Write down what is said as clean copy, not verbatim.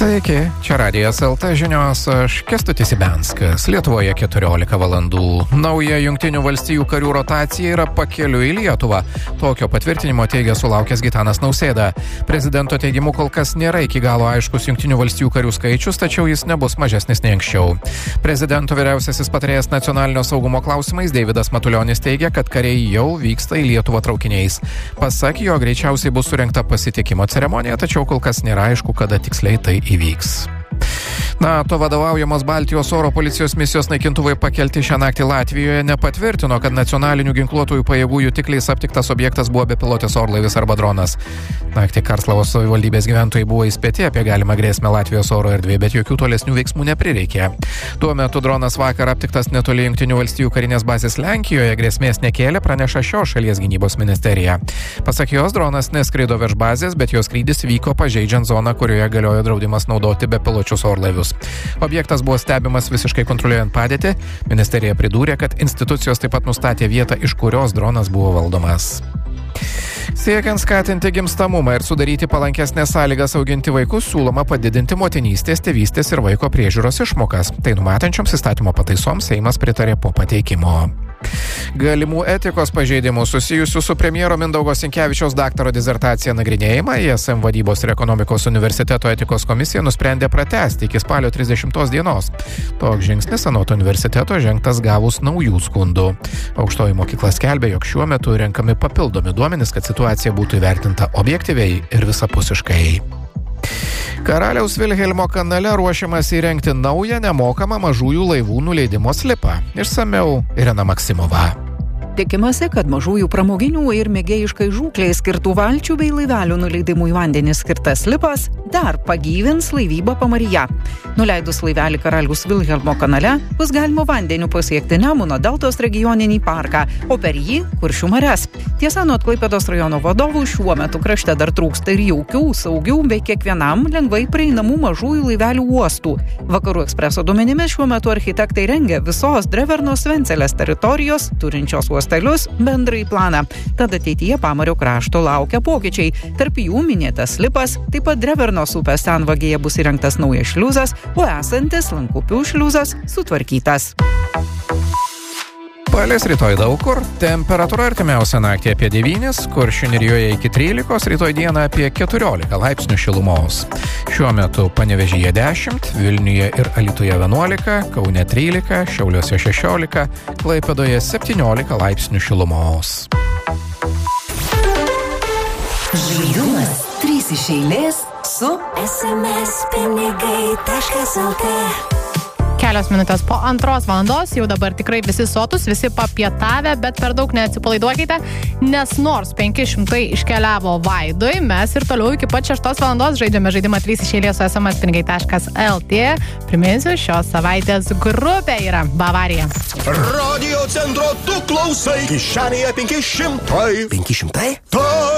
Sveiki, čia Radijas LT žinios, aš Kęstutis Ibenskas. Lietuvoje 14 valandų. Nauja Jungtinių valstijų karių rotacija yra pakeliui į Lietuvą. Tokio patvirtinimo teigia sulaukęs Gitanas Nausėda. Prezidento teigimu kol kas nėra iki galo aiškus Jungtinių valstijų karių skaičius, tačiau jis nebus mažesnis nei anksčiau. Prezidento vyriausiasis patarėjas nacionalinio saugumo klausimais Deividas Matulionis teigia, kad kariai jau vyksta į Lietuvą traukiniais. Pasak jo, greičiausiai bus surengta pasitikimo ceremonija, tačiau kol kas nėra aišku, kada tiksliai tai įvyks. NATO vadovaujamos Baltijos oro policijos misijos naikintuvai pakelti šią naktį Latvijoje nepatvirtino, kad nacionalinių ginkluotųjų pajėgų jutikliais aptiktas objektas buvo bepilotis orlaivis arba dronas. Naktį Karlslavos savivaldybės gyventojai buvo įspėti apie galimą grėsmę Latvijos oro erdvėje, bet jokių tolesnių veiksmų neprireikė. Tuo metu dronas vakar aptiktas netoli Jungtinių valstijų karinės bazės Lenkijoje, grėsmės nekėlė, praneša šios šalies gynybos ministerija. Pasak jos, dronas neskrido virš bazės, bet jo skrydis vyko pažeidžiant zoną, kurioje galiojo draudimas naudoti bepiločius orlaivius. Objektas buvo stebimas visiškai kontroliuojant padėtį. Ministerija pridūrė, kad institucijos taip pat nustatė vietą, iš kurios dronas buvo valdomas. Siekiant skatinti gimstamumą ir sudaryti palankesnės sąlygas auginti vaikus, siūloma padidinti motinystės, tėvystės ir vaiko priežiūros išmokas. Tai numatančioms įstatymo pataisoms Seimas pritarė po pateikimo. Galimų etikos pažeidimų susijusių su premjero Mindaugo Sinkevičiaus daktaro disertacija nagrinėjimą ISM vadybos ir ekonomikos universiteto etikos komisija nusprendė pratęsti iki spalio 30 dienos. Toks žingsnis anot universiteto žengtas gavus naujų skundų. Aukštoji mokykla skelbė, jog šiuo metu renkami papildomi duomenys, kad situacija būtų įvertinta objektyviai ir visapusiškai. Karaliaus Vilhelmo kanale ruošiamas įrengti naują nemokamą mažųjų laivų nuleidimo slipą. Išsamiau Irena Maksimova. Tikimasi, kad mažųjų pramoginių ir mėgėjiškai žūklei skirtų valčių bei laivelių nuleidimų į vandenį skirtas slipas dar pagyvins laivybą pamaryje. Nuleidus laivelį Karaliaus Vilhelmo kanale bus galima vandeniu pasiekti Nemuno deltos regioninį parką, o per jį Kuršių marias. Tiesa, anot Klaipėdos rajono vadovų, šiuo metu krašte dar trūksta ir jaukių, saugių bei kiekvienam lengvai prieinamų mažųjų laivelių uostų. Vakarų ekspreso duomenimis šiuo metu architektai rengia visos Drevernos Vencelės teritorijos turinčios uostelius bendrai planą. Tad ateityje Pamario krašto laukia pokyčiai. Tarp jų minėtas slipas, taip pat Drevernos upės senvagėje bus įrengtas naujas šliuzas, o esantis Lankupių šliuzas sutvarkytas. Palis rytoj daug kur, temperatūra artimiausią naktį apie 9, Kuršių nerijoje iki 13, rytoj dieną apie 14 laipsnių šilumos. Šiuo metu Panevėžyje 10, Vilniuje ir Alytuje 11, Kaune 13, Šiauliuose 16, Klaipėdoje 17 laipsnių šilumos. Žaidumas 3 iš eilės su smspinigai.lt. Kelios minutės po 2 valandos, jau dabar tikrai visi sotus, visi papietavę, bet per daug neatsipalaiduokite, nes nors 500 iškeliavo Vaidui, mes ir toliau iki pat 6 valandos žaidžiame žaidimą 3 iš eilės su smspinigai.lt. Priminsiu, šios savaitės grupė yra Bavarija. Radio centro tu klausai, kišenėje 500. 500?